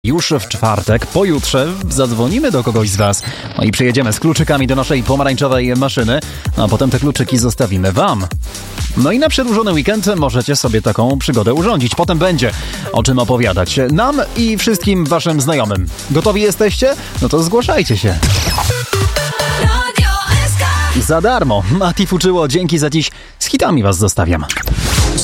Już w czwartek, pojutrze, zadzwonimy do kogoś z Was. No i przyjedziemy z kluczykami do naszej pomarańczowej maszyny, a potem te kluczyki zostawimy Wam. No i na przedłużony weekend możecie sobie taką przygodę urządzić. Potem będzie o czym opowiadać nam i wszystkim Waszym znajomym. Gotowi jesteście? No to zgłaszajcie się. Za darmo. Mati Fuczyło, dzięki za dziś. Z hitami Was zostawiam.